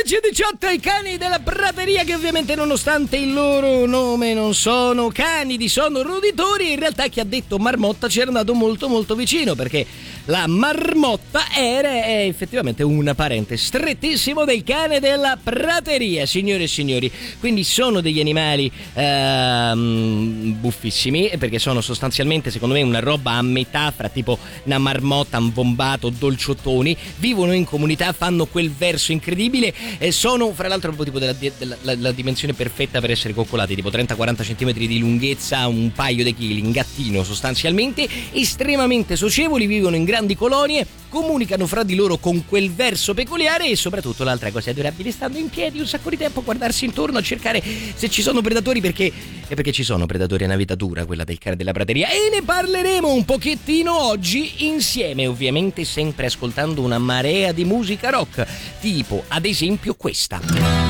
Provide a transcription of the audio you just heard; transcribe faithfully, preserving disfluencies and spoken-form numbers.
undici e diciotto, i cani della prateria, che ovviamente nonostante il loro nome non sono canidi, sono roditori. In realtà chi ha detto marmotta ci era andato molto molto vicino, perché la marmotta era è effettivamente una parente strettissimo del cane della prateria, signore e signori. Quindi sono degli animali ehm, buffissimi, perché sono sostanzialmente, secondo me, una roba a metà fra tipo una marmotta, un bombato, dolciottoni. Vivono in comunità, fanno quel verso incredibile e sono fra l'altro proprio tipo della, della, della, la dimensione perfetta per essere coccolati, tipo trenta quaranta centimetri di lunghezza, un paio di chili, un gattino sostanzialmente, estremamente socievoli, vivono in grandi colonie, comunicano fra di loro con quel verso peculiare e soprattutto l'altra cosa adorabile, stanno in piedi un sacco di tempo a guardarsi intorno, a cercare se ci sono predatori, perché è perché ci sono predatori, è una vita dura quella del cane della prateria, e ne parleremo un pochettino oggi insieme, ovviamente sempre ascoltando una marea di musica rock, tipo ad esempio questa.